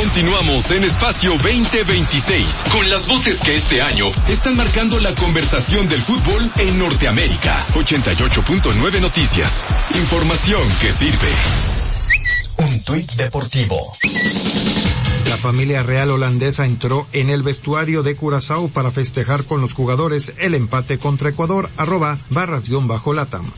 Continuamos en Espacio 2026 con las voces que este año están marcando la conversación del fútbol en Norteamérica. 88.9 Noticias. Información que sirve. Un tuit deportivo. La familia real holandesa entró en el vestuario de Curazao para festejar con los jugadores el empate contra Ecuador. @barras_latam.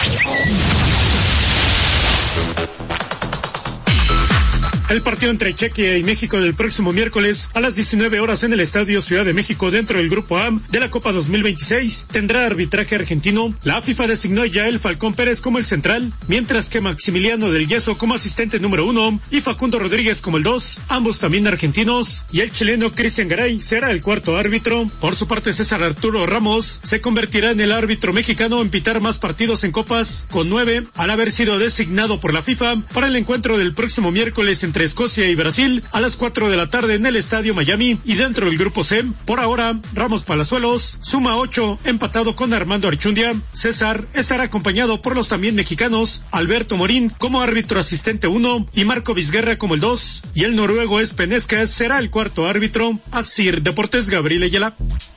El partido entre Chequia y México del próximo miércoles a las 19 horas en el Estadio Ciudad de México dentro del Grupo A de la Copa 2026 tendrá arbitraje argentino. La FIFA designó a Yael Falcón Pérez como el central, mientras que Maximiliano del Yeso como asistente número 1 y Facundo Rodríguez como el 2, ambos también argentinos, y el chileno Cristian Garay será el cuarto árbitro. Por su parte, César Arturo Ramos se convertirá en el árbitro mexicano en pitar más partidos en copas, con 9, al haber sido designado por la FIFA para el encuentro del próximo miércoles entre Escocia y Brasil a las 4 de la tarde en el Estadio Miami y dentro del Grupo C. Por ahora, Ramos Palazuelos suma 8, empatado con Armando Archundia. César estará acompañado por los también mexicanos Alberto Morín como árbitro asistente 1 y Marco Vizguerra como el 2, y el noruego Espenescas será el cuarto árbitro. Asir Deportes, Gabriel Ayala.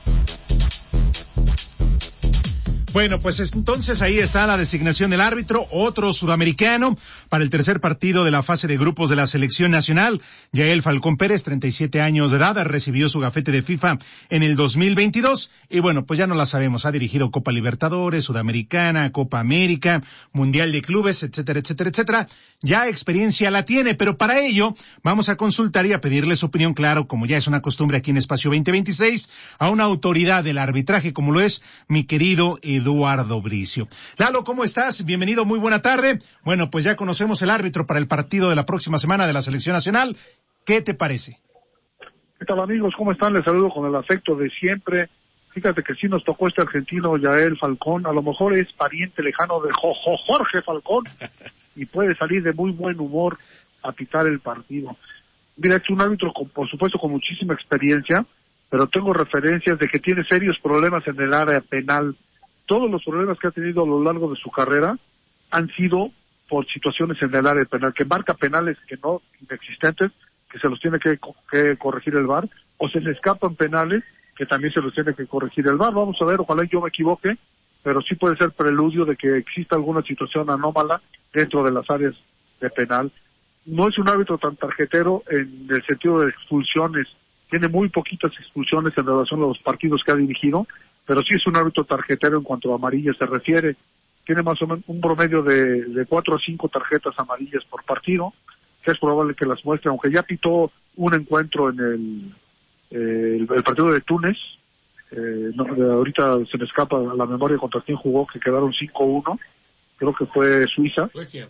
Bueno, pues entonces ahí está la designación del árbitro, otro sudamericano para el tercer partido de la fase de grupos de la selección nacional. Yael Falcón Pérez, 37 años de edad, recibió su gafete de FIFA en el 2022 y bueno, pues ya no la sabemos, ha dirigido Copa Libertadores, Sudamericana, Copa América, Mundial de Clubes, etcétera, etcétera, etcétera. Ya experiencia la tiene, pero para ello vamos a consultar y a pedirle su opinión, claro, como ya es una costumbre aquí en Espacio 2026, a una autoridad del arbitraje como lo es mi querido Eduardo Bricio. Lalo, ¿cómo estás? Bienvenido, muy buena tarde. Bueno, pues ya conocemos el árbitro para el partido de la próxima semana de la Selección Nacional. ¿Qué te parece? ¿Qué tal, amigos? ¿Cómo están? Les saludo con el afecto de siempre. Fíjate que sí nos tocó este argentino, Yael Falcón. A lo mejor es pariente lejano de Jorge Falcón y puede salir de muy buen humor a pitar el partido. Mira, es un árbitro, por supuesto, con muchísima experiencia, pero tengo referencias de que tiene serios problemas en el área penal. Todos los problemas que ha tenido a lo largo de su carrera han sido por situaciones en el área penal, que marca penales que no inexistentes, que se los tiene que corregir el VAR, o se le escapan penales que también se los tiene que corregir el VAR. Vamos a ver, ojalá yo me equivoque, pero sí puede ser preludio de que exista alguna situación anómala dentro de las áreas de penal. No es un árbitro tan tarjetero en el sentido de expulsiones, tiene muy poquitas expulsiones en relación a los partidos que ha dirigido, pero sí es un árbitro tarjetero en cuanto a amarillas se refiere. Tiene más o menos un promedio de 4 a 5 tarjetas amarillas por partido, que es probable que las muestre, aunque ya pitó un encuentro en el partido de Túnez. Ahorita se me escapa a la memoria contra quién jugó, que quedaron 5-1, creo que fue Suecia,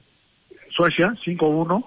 5-1,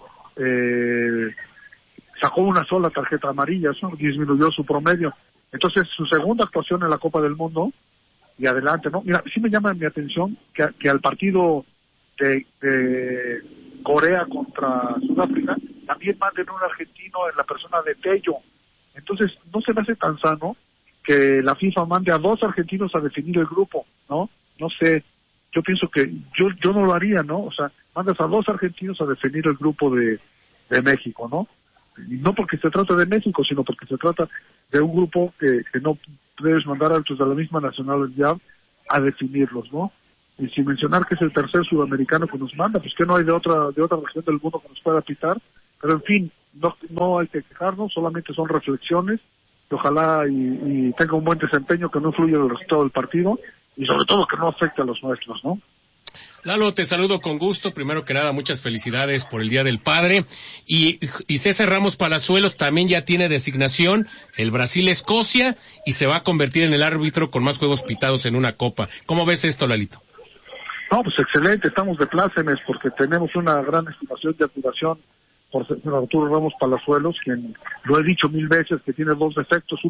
sacó una sola tarjeta amarilla, eso disminuyó su promedio. Entonces, su segunda actuación en la Copa del Mundo, y adelante, ¿no? Mira, sí me llama mi atención que al partido de Corea contra Sudáfrica, también manden un argentino en la persona de Tello. Entonces, no se me hace tan sano que la FIFA mande a 2 argentinos a definir el grupo, ¿no? No sé, yo pienso que yo no lo haría, ¿no? O sea, mandas a 2 argentinos a definir el grupo de México, ¿no? Y no porque se trata de México, sino porque se trata de un grupo que no debes mandar a otros de la misma nacionalidad a definirlos, ¿no? Y sin mencionar que es el tercer sudamericano que nos manda, pues que no hay de otra región del mundo que nos pueda pitar, pero en fin, no hay que quejarnos, solamente son reflexiones, que ojalá y tenga un buen desempeño, que no influya en el resultado del partido, y sobre todo que no afecte a los nuestros, ¿no? Lalo, te saludo con gusto. Primero que nada, muchas felicidades por el Día del Padre. Y César Ramos Palazuelos también ya tiene designación, el Brasil-Escocia, y se va a convertir en el árbitro con más juegos pitados en una copa. ¿Cómo ves esto, Lalito? No, pues excelente, estamos de plácemes porque tenemos una gran estimación de admiración por Arturo Ramos Palazuelos, quien lo he dicho 1000 veces que tiene 2 defectos.